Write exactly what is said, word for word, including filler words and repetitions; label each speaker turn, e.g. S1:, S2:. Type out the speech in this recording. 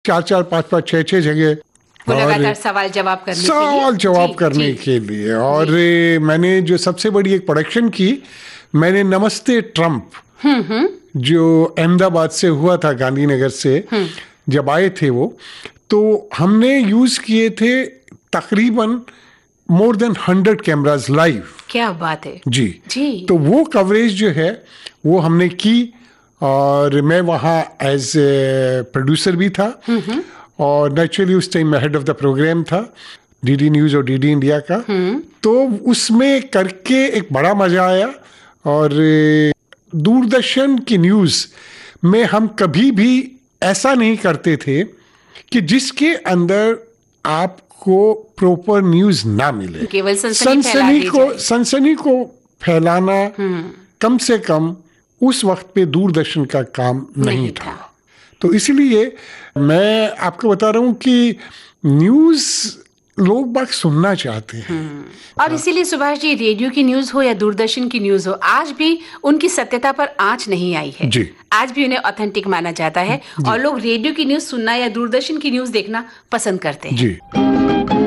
S1: चार चार पाँच पाँच छः छः जगह
S2: वो लगातार सवाल जवाब करने
S1: सवाल जवाब जी, करने जी, के लिए। और जी. मैंने जो सबसे बड़ी एक प्रोडक्शन की, मैंने नमस्ते ट्रंप जो अहमदाबाद से हुआ था, गांधीनगर से जब आए थे वो, तो हमने यूज किए थे तकरीबन more than hundred cameras live.
S2: क्या बात है
S1: जी
S2: जी।
S1: तो वो कवरेज जो है वो हमने की, और मैं वहाँ एज ए प्रोड्यूसर भी था, और नेचुरली उस टाइम मैं हेड ऑफ द प्रोग्राम था डीडी न्यूज़ और डीडी इंडिया का। तो उसमें करके एक बड़ा मजा आया। और दूरदर्शन की न्यूज़ में हम कभी भी ऐसा नहीं करते थे कि जिसके अंदर आपको प्रॉपर न्यूज़ ना मिले।
S2: केवल
S1: सनसनी को सनसनी को फैलाना कम से कम उस वक्त पे दूरदर्शन का काम नहीं, नहीं था, था। तो इसलिए मैं आपको बता रहा हूँ कि न्यूज़ लोग बात सुनना चाहते हैं।
S2: और इसीलिए सुभाष जी, रेडियो की न्यूज़ हो या दूरदर्शन की न्यूज़ हो, आज भी उनकी सत्यता पर आंच नहीं आई है
S1: जी।
S2: आज भी उन्हें ऑथेंटिक माना जाता है और लोग रेडियो की न्यूज़ सुनना या दूरदर्शन की न्यूज़ देखना पसंद करते हैं
S1: जी।